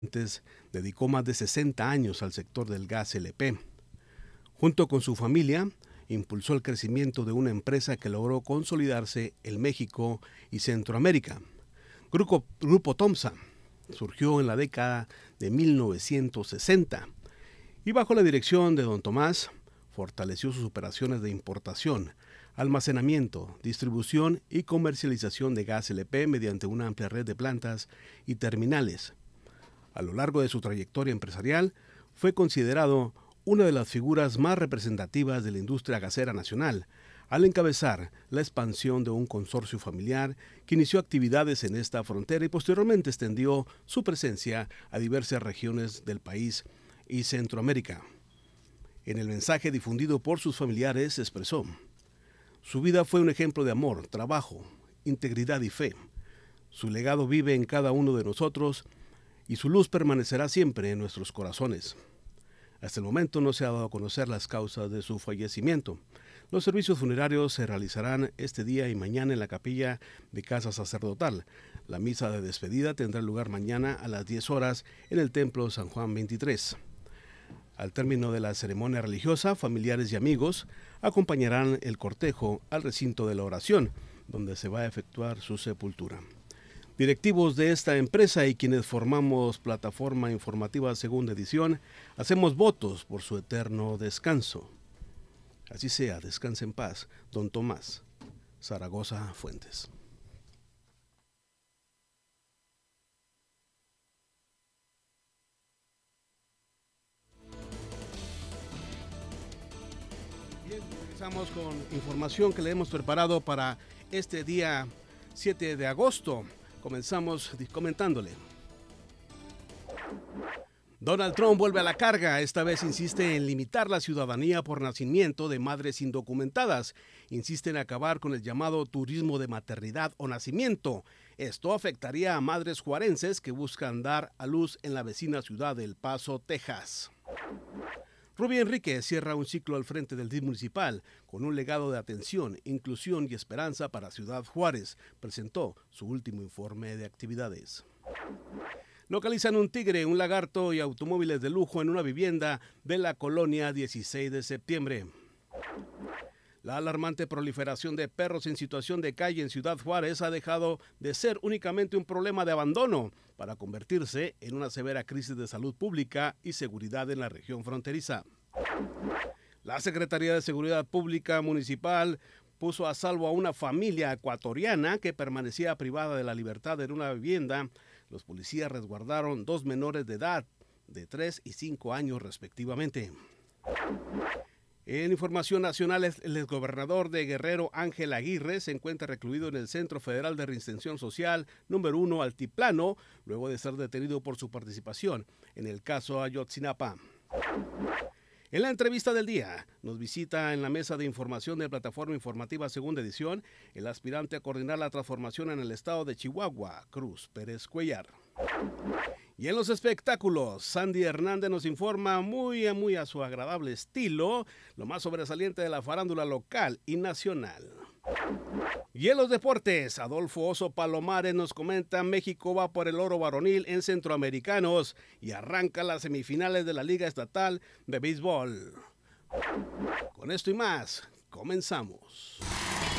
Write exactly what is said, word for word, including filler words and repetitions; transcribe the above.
Dedicó más de sesenta años al sector del gas L P. Junto con su familia, impulsó el crecimiento de una empresa que logró consolidarse en México y Centroamérica. Grupo, Grupo Tomsa surgió en la década de mil novecientos sesenta y bajo la dirección de don Tomás fortaleció sus operaciones de importación, almacenamiento, distribución y comercialización de gas L P mediante una amplia red de plantas y terminales. A lo largo de su trayectoria empresarial, fue considerado una de las figuras más representativas de la industria gasera nacional, al encabezar la expansión de un consorcio familiar que inició actividades en esta frontera y posteriormente extendió su presencia a diversas regiones del país y Centroamérica. En el mensaje difundido por sus familiares expresó: su vida fue un ejemplo de amor, trabajo, integridad y fe. Su legado vive en cada uno de nosotros y su luz permanecerá siempre en nuestros corazones. Hasta el momento no se ha dado a conocer las causas de su fallecimiento. Los servicios funerarios se realizarán este día y mañana en la capilla de Casa Sacerdotal. La misa de despedida tendrá lugar mañana a las diez horas en el Templo San Juan veintitrés. Al término de la ceremonia religiosa, familiares y amigos acompañarán el cortejo al recinto de la oración, donde se va a efectuar su sepultura. Directivos de esta empresa y quienes formamos Plataforma Informativa Segunda Edición, hacemos votos por su eterno descanso. Así sea, descanse en paz, don Tomás Zaragoza Fuentes. Bien, regresamos con información que le hemos preparado para este día siete de agosto. Comenzamos comentándole. Donald Trump vuelve a la carga. Esta vez insiste en limitar la ciudadanía por nacimiento de madres indocumentadas. Insiste en acabar con el llamado turismo de maternidad o nacimiento. Esto afectaría a madres juarenses que buscan dar a luz en la vecina ciudad de El Paso, Texas. Rubí Enríquez cierra un ciclo al frente del D I F municipal con un legado de atención, inclusión y esperanza para Ciudad Juárez. Presentó su último informe de actividades. Localizan un tigre, un lagarto y automóviles de lujo en una vivienda de la colonia dieciséis de septiembre. La alarmante proliferación de perros en situación de calle en Ciudad Juárez ha dejado de ser únicamente un problema de abandono para convertirse en una severa crisis de salud pública y seguridad en la región fronteriza. La Secretaría de Seguridad Pública Municipal puso a salvo a una familia ecuatoriana que permanecía privada de la libertad en una vivienda. Los policías resguardaron dos menores de edad, de tres y cinco años respectivamente. En información nacional, el exgobernador de Guerrero, Ángel Aguirre, se encuentra recluido en el Centro Federal de Reinserción Social número uno Altiplano, luego de ser detenido por su participación en el caso Ayotzinapa. En la entrevista del día, nos visita en la mesa de información de Plataforma Informativa Segunda Edición el aspirante a coordinar la transformación en el estado de Chihuahua, Cruz Pérez Cuellar. Y en los espectáculos, Sandy Hernández nos informa muy, muy a su agradable estilo lo más sobresaliente de la farándula local y nacional. Y en los deportes, Adolfo Oso Palomares nos comenta: México va por el oro varonil en Centroamericanos y arranca las semifinales de la Liga Estatal de Béisbol. Con esto y más, comenzamos.